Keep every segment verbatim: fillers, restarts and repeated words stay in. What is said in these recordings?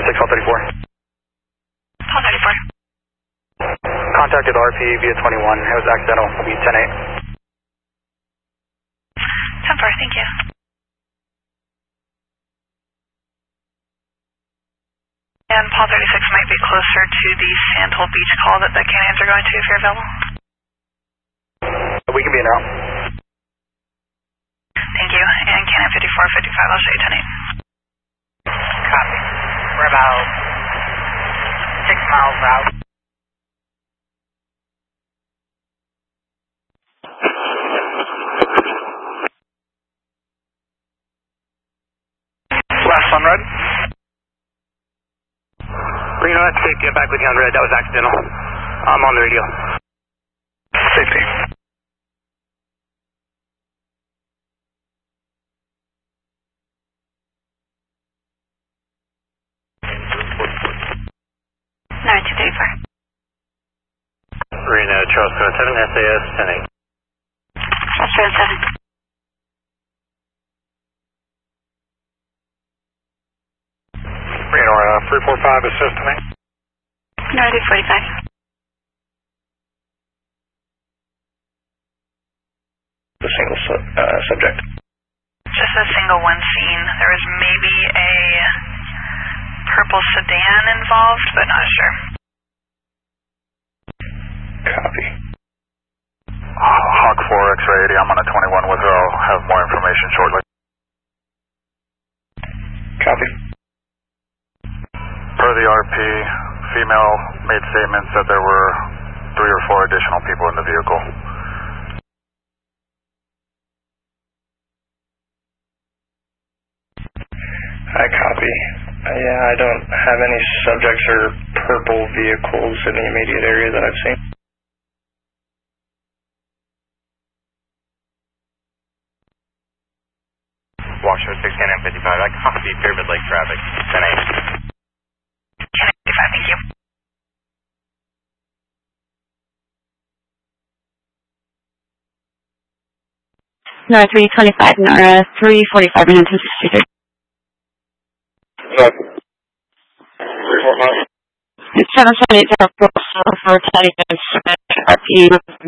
six, Paul thirty-four. Paul thirty-four. Contacted R P via twenty-one. It was accidental. Will be ten eight. ten four, thank you. And Paul thirty-six might be closer to the Sandhole Beach call that the Canadians are going to if you're available. We can be in route. Thank you. And Canadian fifty-four fifty-five, I'll show you ten eight. Copy. We're about six miles out. Last one, Red. Reno, that's safety. I'm back with you on Red. That was accidental. I'm on the radio. Safety. nine two thirty-four. Reno, Charles seven seven, S A S ten eight. Charles seven seven. Reno, uh, three four five, assist to me. Northern forty-five. The single su uh, subject. Just a single one seen. There was maybe a purple sedan involved, but not sure. Copy. Hawk four, X-ray eighty, I'm on a twenty-one with her. I'll have more information shortly. Copy. Per the R P, female made statements that there were three or four additional people in the vehicle. I copy. Uh, yeah, I don't have any subjects or purple vehicles in the immediate area that I've seen. Washington six Canadian fifty-five. I copy Pyramid Lake traffic. ten eight. Canadian fifty-five, thank you. Nora three twenty-five, Nora three forty-five, and two sixty-three. seven seven eight zero for Teddy R P.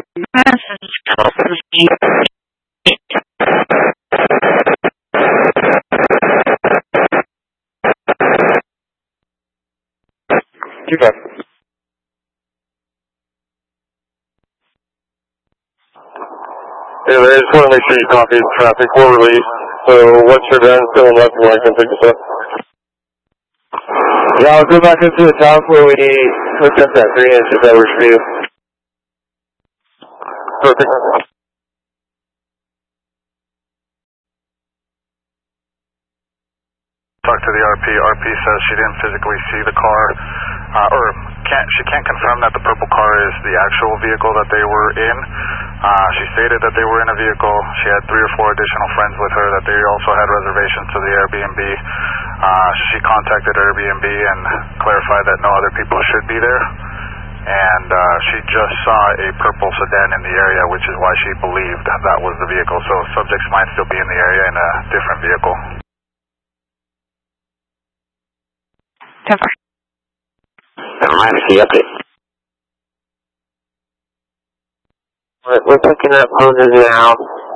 Keep up. Anyway, I just want to make sure you copy the traffic. We're released. So once you're done filling up, I can pick this up. Yeah, I'll go back into the top where we hooked up that three inch if that works for you. Perfect. Talk to the R P. R P says she didn't physically see the car, uh, or can't, she can't confirm that the purple car is the actual vehicle that they were in. Uh, she stated that they were in a vehicle. She had three or four additional friends with her, that they also had reservations to the Airbnb. Uh, she contacted Airbnb and clarified that no other people should be there. And uh, she just saw a purple sedan in the area, which is why she believed that was the vehicle. So subjects might still be in the area in a different vehicle. ten four. Never mind, see update. Alright, we're picking up poses now.